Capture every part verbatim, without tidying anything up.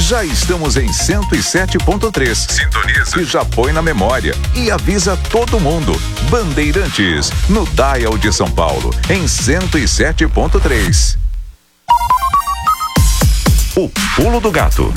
Já estamos em cento e sete ponto três. Sintoniza. E já põe na memória. E avisa todo mundo. Bandeirantes, no Dial de São Paulo, em cento e sete ponto três. O Pulo do Gato.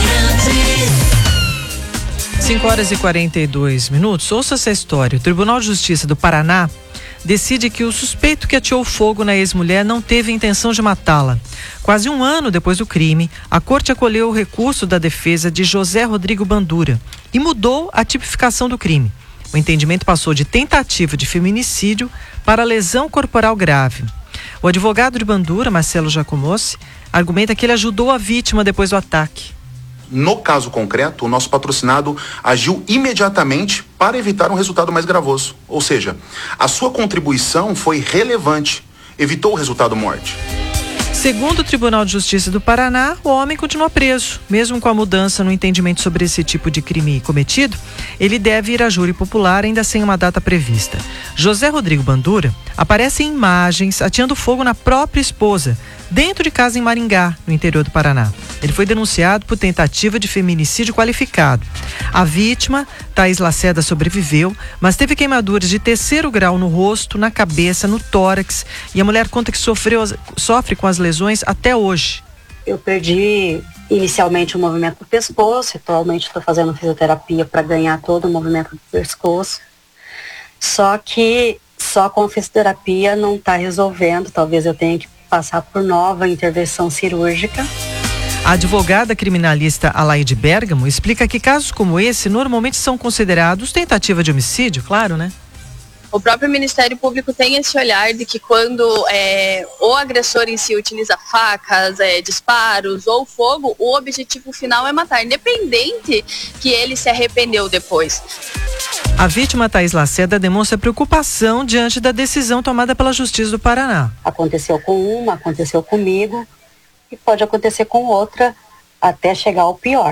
cinco horas e quarenta e dois minutos. Ouça essa história. O Tribunal de Justiça do Paraná decide que o suspeito que ateou fogo na ex-mulher não teve intenção de matá-la. Quase um ano depois do crime, a corte acolheu o recurso da defesa de José Rodrigo Bandura e mudou a tipificação do crime. O entendimento passou de tentativa de feminicídio para lesão corporal grave. O advogado de Bandura, Marcelo Jacomossi, argumenta que ele ajudou a vítima depois do ataque. No caso concreto, o nosso patrocinado agiu imediatamente para evitar um resultado mais gravoso. Ou seja, a sua contribuição foi relevante, evitou o resultado morte. Segundo o Tribunal de Justiça do Paraná, o homem continua preso. Mesmo com a mudança no entendimento sobre esse tipo de crime cometido, ele deve ir a júri popular ainda sem uma data prevista. José Rodrigo Bandura aparece em imagens ateando fogo na própria esposa, dentro de casa em Maringá, no interior do Paraná. Ele foi denunciado por tentativa de feminicídio qualificado. A vítima, Thaís Lacerda, sobreviveu, mas teve queimaduras de terceiro grau no rosto, na cabeça, no tórax, e a mulher conta que sofreu, sofre com as lesões até hoje. Eu perdi inicialmente o movimento do pescoço, atualmente estou fazendo fisioterapia para ganhar todo o movimento do pescoço. Só que só com a fisioterapia não está resolvendo, talvez eu tenha que passar por nova intervenção cirúrgica. A advogada criminalista Alaide Bergamo explica que casos como esse normalmente são considerados tentativa de homicídio, claro, né? O próprio Ministério Público tem esse olhar de que quando é, o agressor em si utiliza facas, é, disparos ou fogo, o objetivo final é matar, independente que ele se arrependeu depois. A vítima, Thaís Lacerda, demonstra preocupação diante da decisão tomada pela Justiça do Paraná. Aconteceu com uma, aconteceu comigo e pode acontecer com outra até chegar ao pior.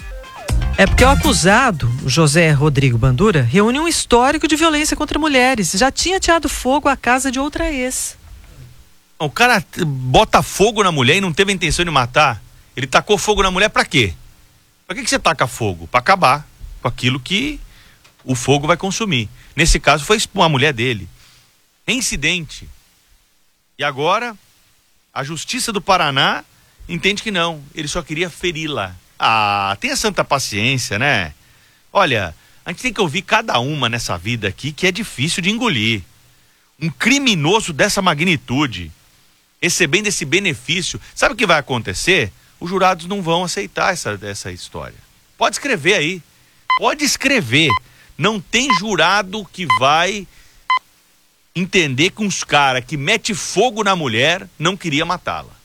É porque o acusado, o José Rodrigo Bandura, reúne um histórico de violência contra mulheres. Já tinha ateado fogo à casa de outra ex. O cara bota fogo na mulher e não teve a intenção de matar. Ele tacou fogo na mulher pra quê? Pra que que você taca fogo? Pra acabar com aquilo que o fogo vai consumir. Nesse caso foi a mulher dele. Incidente. E agora a Justiça do Paraná entende que não. Ele só queria feri-la. Ah, tenha santa paciência, né? Olha, a gente tem que ouvir cada uma nessa vida aqui que é difícil de engolir. Um criminoso dessa magnitude, recebendo esse benefício, sabe o que vai acontecer? Os jurados não vão aceitar essa, essa história. Pode escrever aí, pode escrever. Não tem jurado que vai entender que uns caras que mete fogo na mulher não queria matá-la.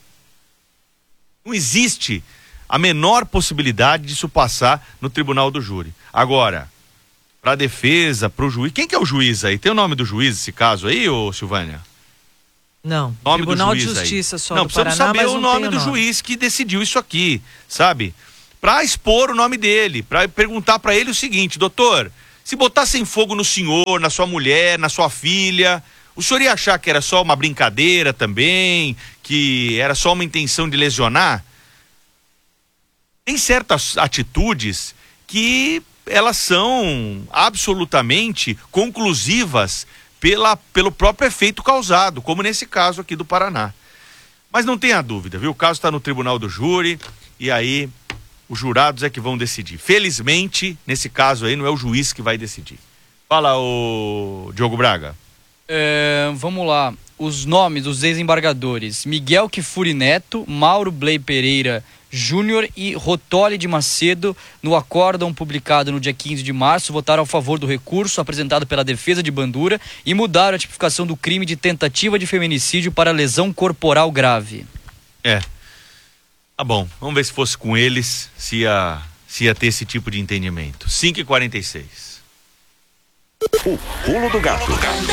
Não existe a menor possibilidade disso passar no tribunal do júri. Agora, para a defesa, para o juiz, quem que é o juiz aí? Tem o nome do juiz nesse caso aí, ô Silvânia? Não, nome Tribunal do de juiz Justiça aí. só não, do Paraná, precisamos saber mas o não nome tem do o nome. juiz que decidiu isso aqui, sabe? Para expor o nome dele, para perguntar para ele o seguinte: doutor, se botassem fogo no senhor, na sua mulher, na sua filha, o senhor ia achar que era só uma brincadeira também, que era só uma intenção de lesionar? Tem certas atitudes que elas são absolutamente conclusivas pela, pelo próprio efeito causado, como nesse caso aqui do Paraná. Mas não tenha dúvida, viu? O caso está no tribunal do júri e aí os jurados é que vão decidir. Felizmente, nesse caso aí, não é o juiz que vai decidir. Fala, o Diogo Braga. É, vamos lá. Os nomes dos desembargadores: Miguel Kifuri Neto, Mauro Blei Pereira Júnior e Rotoli de Macedo, no acórdão publicado no dia quinze de março, votaram a favor do recurso apresentado pela defesa de Bandura e mudaram a tipificação do crime de tentativa de feminicídio para lesão corporal grave. É. Tá bom, vamos ver se fosse com eles, se ia, se ia ter esse tipo de entendimento. cinco e quarenta e seis. O Pulo do Gato.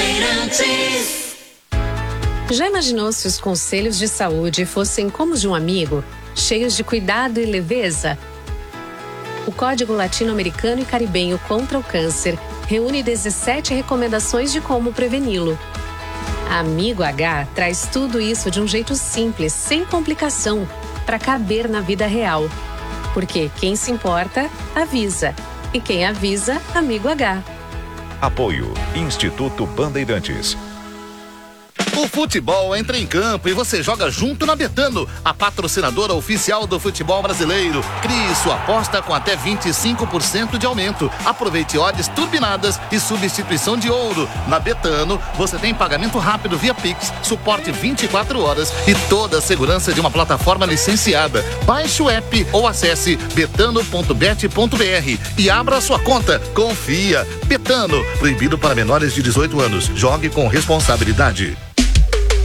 Já imaginou se os conselhos de saúde fossem como os de um amigo, cheios de cuidado e leveza? O Código Latino-Americano e Caribenho contra o Câncer reúne dezessete recomendações de como preveni-lo. Amigo H traz tudo isso de um jeito simples, sem complicação, para caber na vida real. Porque quem se importa, avisa. E quem avisa, amigo H. Apoio Instituto Bandeirantes. O futebol entra em campo e você joga junto na Betano, a patrocinadora oficial do futebol brasileiro. Crie sua aposta com até vinte e cinco por cento de aumento. Aproveite odds turbinadas e substituição de ouro. Na Betano, você tem pagamento rápido via Pix, suporte vinte e quatro horas e toda a segurança de uma plataforma licenciada. Baixe o app ou acesse betano ponto bet ponto br e abra sua conta. Confia. Betano, proibido para menores de dezoito anos. Jogue com responsabilidade.